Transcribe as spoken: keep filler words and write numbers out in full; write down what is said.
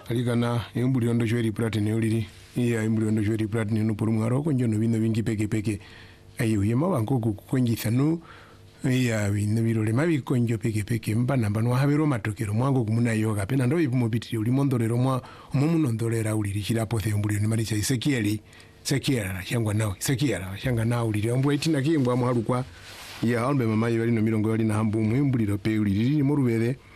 alikana embuliro ndo chweri platini uliri iya embuliro ndo chweri platini no por mwaro konjo no bino bingi peke peke ayo yema banko kukonjitha no iya bino birole mabi konjo peke peke mbana mbano habero matokero mwango kumuna yoga pena ndo ibumo bitiri uli mondorero mwa omuno ndolera uliri chirapo the embuliro ni maricha isekieli sekiela shangwa nawe sekiela shanga nawe uliri ambwa itina kimbwa mwalu kwa iya albe mama yali no mirongo yali na hambu mwembuliro pe uliri ni morubere